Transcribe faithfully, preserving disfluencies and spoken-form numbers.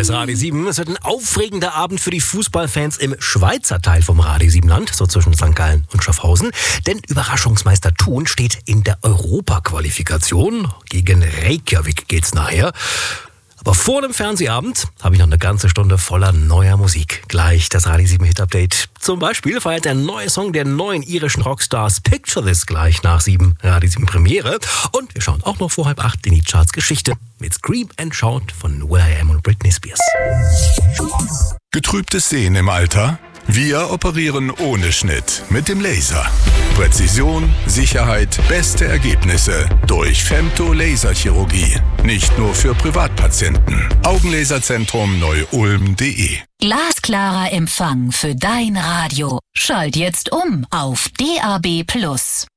ist Radio sieben. Es wird ein aufregender Abend für die Fußballfans im Schweizer Teil vom Radio sieben Land, so zwischen Sankt Gallen und Schaffhausen. Denn Überraschungsmeister Thun steht in der Europaqualifikation. Gegen Reykjavik geht's nachher. Aber vor dem Fernsehabend habe ich noch eine ganze Stunde voller neuer Musik. Gleich das Radio sieben Hit Update. Zum Beispiel feiert der neue Song der neuen irischen Rockstars Picture This gleich nach sieben Radio sieben Premiere. Und wir schauen auch noch vor halb acht in die Charts Geschichte mit Scream and Shout von Will I Am und Britney Spears. Getrübtes Sehen im Alter? Wir operieren ohne Schnitt mit dem Laser. Präzision, Sicherheit, beste Ergebnisse durch Femto-Laserchirurgie. Nicht nur für Privatpatienten. Augenlaserzentrum Neu-Ulm punkt de. Glasklarer Empfang für dein Radio. Schalt jetzt um auf D A B plus.